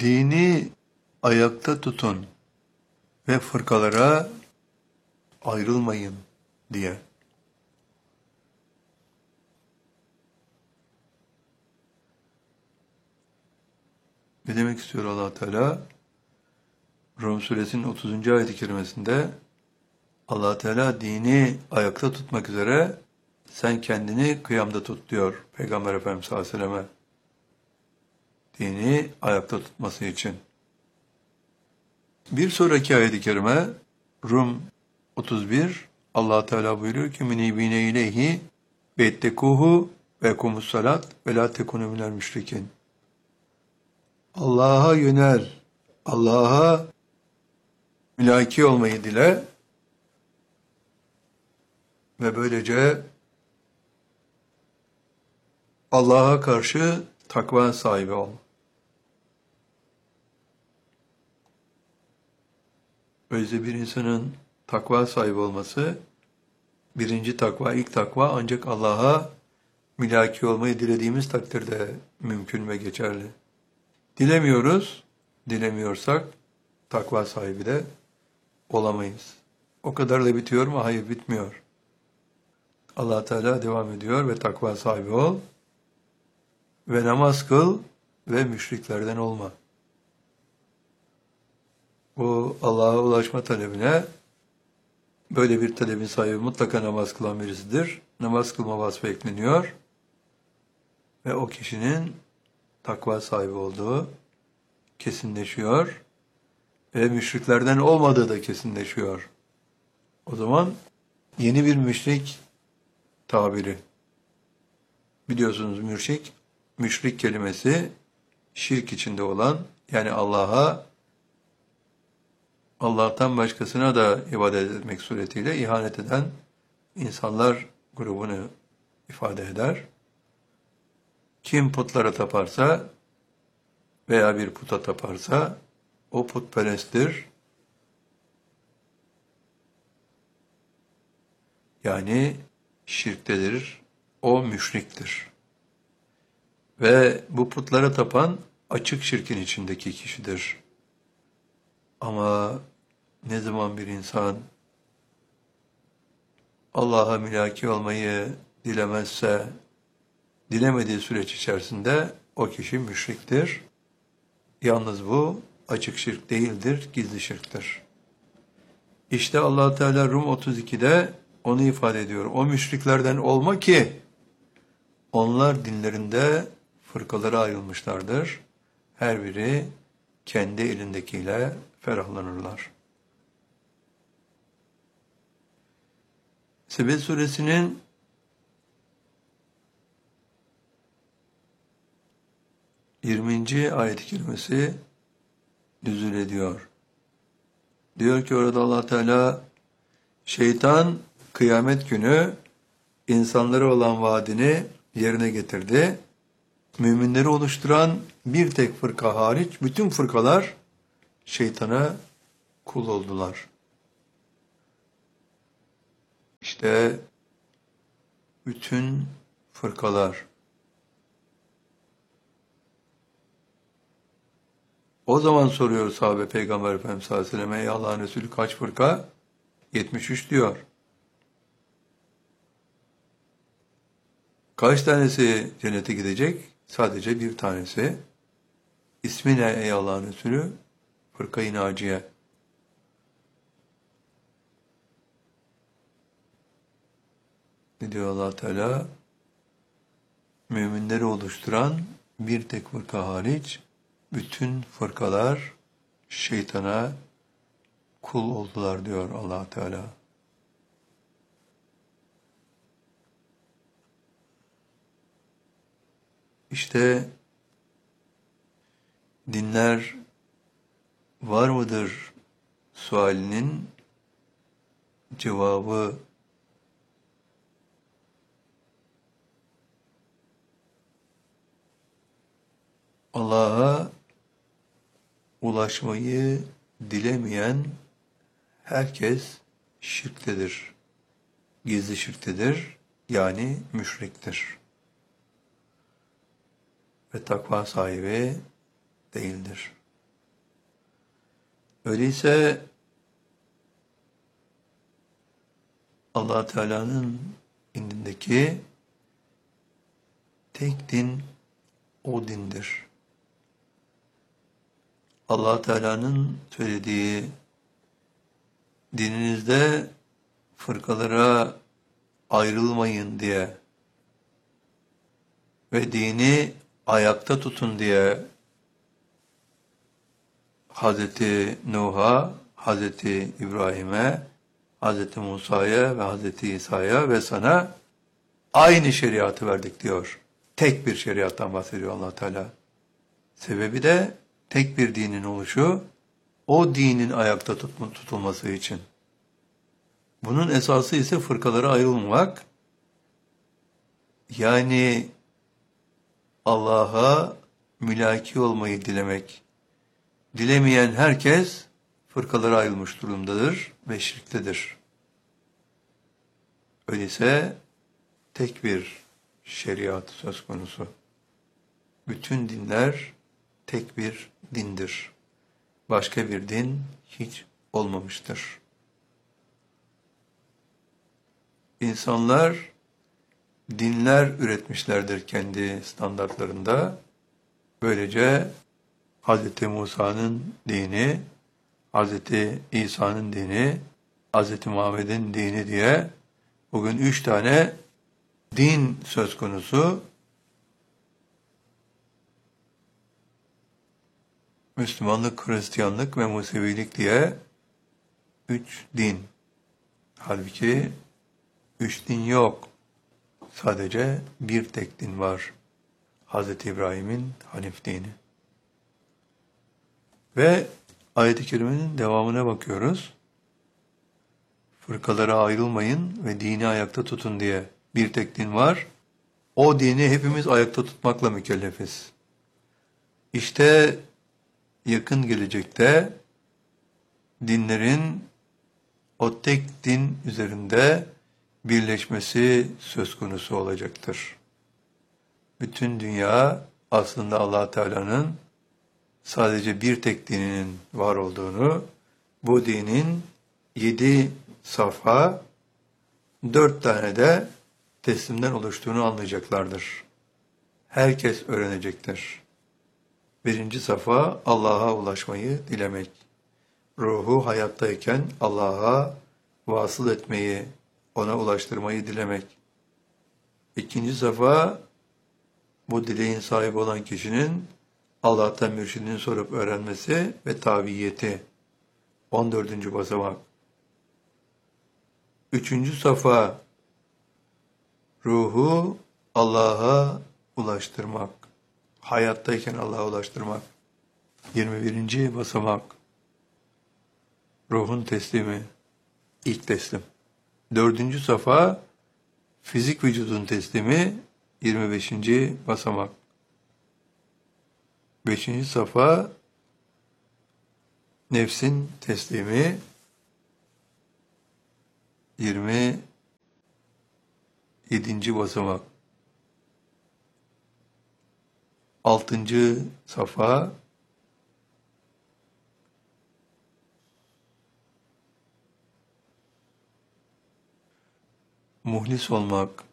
Dini ayakta tutun ve fırkalara ayrılmayın diye. Ne demek istiyor Allah Teala? Rum suresinin 30. ayet-i kerimesinde Allah Teala dini ayakta tutmak üzere sen kendini kıyamda tut diyor Peygamber Efendimiz sallallahu aleyhi ve selleme. Dini ayakta tutması için. Bir sonraki ayet-i kerime Rum 31 Allah Teala buyuruyor ki minibine ileyhi ve ettekuhu ve kumus salat ve la tekunu minel müşrikin. Allah'a yönel, Allah'a mülaki olmayı dile ve böylece Allah'a karşı takva sahibi ol. Öyleyse bir insanın takva sahibi olması, birinci takva, ilk takva ancak Allah'a mülaki olmayı dilediğimiz takdirde mümkün ve geçerli. Dilemiyorsak takva sahibi de olamayız. O kadar da bitiyor mu? Hayır, bitmiyor. Allah Teala devam ediyor ve takva sahibi ol ve namaz kıl ve müşriklerden olma. Bu Allah'a ulaşma talebine, böyle bir talebin sahibi mutlaka namaz kılan birisidir. Namaz kılma vasfı ekleniyor ve o kişinin takva sahibi olduğu kesinleşiyor ve müşriklerden olmadığı da kesinleşiyor. O zaman yeni bir müşrik tabiri. Biliyorsunuz müşrik kelimesi şirk içinde olan, yani Allah'tan başkasına da ibadet etmek suretiyle ihanet eden insanlar grubunu ifade eder. Kim putlara taparsa veya bir puta taparsa o putperesttir. Yani şirktedir, o müşriktir. Ve bu putlara tapan açık şirkin içindeki kişidir. Ama ne zaman bir insan Allah'a mülaki olmayı dilemezse, dilemediği süreç içerisinde o kişi müşriktir. Yalnız bu açık şirk değildir, gizli şirktir. İşte Allah Teala Rum 32'de onu ifade ediyor. O müşriklerden olma ki onlar dinlerinde fırkalara ayrılmışlardır. Her biri kendi elindekiyle ferahlanırlar. Sebet suresinin 20. ayet-i kerimesi nüzul ediyor. Diyor ki orada Allah Teala, şeytan kıyamet günü insanlara olan vaadini yerine getirdi. Müminleri oluşturan bir tek fırka hariç bütün fırkalar şeytana kul oldular. İşte bütün fırkalar. O zaman soruyor sahabe Peygamber Efendimiz sallallahu aleyhi ve sellem, ey Allah'ın Resulü kaç fırka? 73 diyor. Kaç tanesi cennete gidecek? Sadece bir tanesi. İsmi ne ey Allah'ın Resulü? Fırka-i Naciye. Ne diyor Allah Teala? Müminleri oluşturan bir tek fırka hariç bütün fırkalar şeytana kul oldular diyor Allah Teala. İşte dinler var mıdır sualinin cevabı Allah'a ulaşmayı dilemeyen herkes şirktedir. Gizli şirktedir, yani müşriktir. Ve takva sahibi değildir. Öyleyse Allah Teala'nın indindeki tek din o dindir. Allah Teala'nın söylediği dininizde fırkalara ayrılmayın diye ve dini ayakta tutun diye Hazreti Nuh'a, Hazreti İbrahim'e, Hazreti Musa'ya ve Hazreti İsa'ya ve sana aynı şeriatı verdik diyor. Tek bir şeriattan bahsediyor Allah Teala. Sebebi de tek bir dinin oluşu, o dinin ayakta tutulması için. Bunun esası ise fırkalara ayrılmamak. Yani Allah'a mülaki olmayı dilemek. Dilemeyen herkes fırkalara ayrılmış durumdadır ve şirktedir. Öyleyse tek bir şeriat söz konusu. Bütün dinler tek bir dindir. Başka bir din hiç olmamıştır. İnsanlar dinler üretmişlerdir kendi standartlarında. Böylece Hz. Musa'nın dini, Hz. İsa'nın dini, Hz. Muhammed'in dini diye bugün 3 tane din söz konusu. Müslümanlık, Hristiyanlık ve Musevilik diye 3 din. Halbuki 3 din yok. Sadece bir tek din var. Hz. İbrahim'in Hanif dini. Ve ayet-i kerimenin devamına bakıyoruz. Fırkalara ayrılmayın ve dini ayakta tutun diye bir tek din var. O dini hepimiz ayakta tutmakla mükellefiz. İşte yakın gelecekte dinlerin o tek din üzerinde birleşmesi söz konusu olacaktır. Bütün dünya aslında Allah Teala'nın sadece bir tek dininin var olduğunu, bu dinin 7 safha, 4 tane de teslimden oluştuğunu anlayacaklardır. Herkes öğrenecektir. 1. safa Allah'a ulaşmayı dilemek. Ruhu hayattayken Allah'a vasıl etmeyi, ona ulaştırmayı dilemek. 2. safa bu dileğin sahibi olan kişinin Allah'tan mürşidini sorup öğrenmesi ve taviyeti. 14. basamak. 3. safa ruhu Allah'a ulaştırmak. Hayattayken Allah'a ulaştırmak. 21. basamak. Ruhun teslimi. İlk teslim. 4. safa fizik vücudun teslimi. 25. basamak. 5. safa nefsin teslimi. 27. basamak. 6. safa muhlis olmak.